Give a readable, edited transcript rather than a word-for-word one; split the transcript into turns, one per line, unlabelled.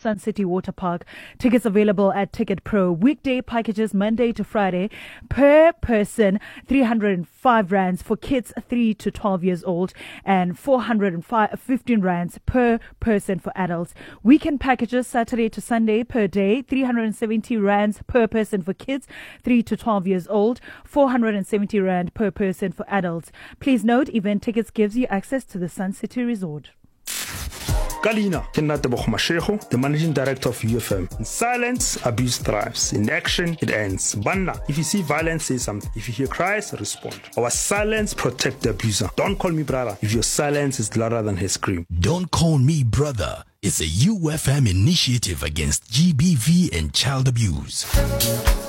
Sun City Water Park. Tickets available at Ticket Pro. Weekday packages Monday to Friday. Per person, 305 rands for kids 3 to 12 years old and 415 rands per person for adults. Weekend packages Saturday to Sunday per day, 370 rands per person for kids 3 to 12 years old, 470 rand per person for adults. Please note, event tickets gives you access to the Sun City Resort.
Kalina, the managing director of UFM. In silence, abuse thrives. In action, it ends. Banna, if you see violence, say something. If you hear cries, respond. Our silence protect the abuser. Don't call me brother if your silence is louder than his scream.
Don't Call Me Brother is a UFM initiative against GBV and child abuse.